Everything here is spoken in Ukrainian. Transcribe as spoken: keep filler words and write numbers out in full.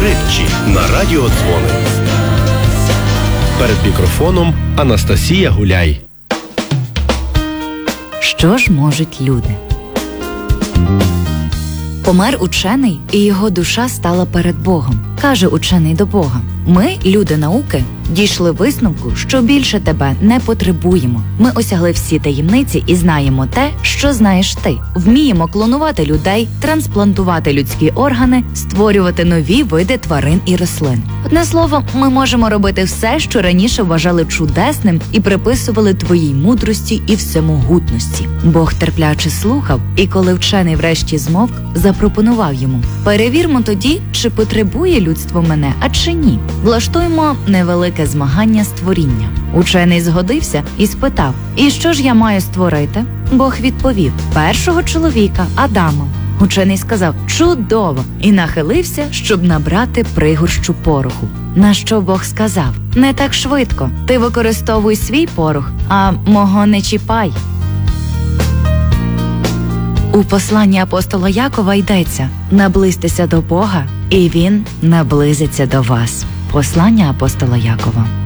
притчі на радіо Дзвони. Перед мікрофоном Анастасія Гуляй. Що ж можуть люди? Помер учений, і його душа стала перед Богом. Каже учений до Бога: ми, люди науки, дійшли висновку, що більше тебе не потребуємо. Ми осягли всі таємниці і знаємо те, що знаєш ти. Вміємо клонувати людей, трансплантувати людські органи, створювати нові види тварин і рослин. Одне слово, ми можемо робити все, що раніше вважали чудесним і приписували твоїй мудрості і всемогутності. Бог терпляче слухав, і коли вчений врешті змовк, запропонував йому: перевірмо тоді, чи потребує людство мене, а чи ні. Влаштуємо невелике змагання створіння. Учений згодився і спитав: і що ж я маю створити? Бог відповів: першого чоловіка, Адама. Учений сказав: чудово! І нахилився, щоб набрати пригорщу пороху. На що Бог сказав: не так швидко, ти використовуй свій порох, а мого не чіпай. У посланні апостола Якова йдеться: наблизьтеся до Бога, і Він наблизиться до вас. Послання апостола Якова.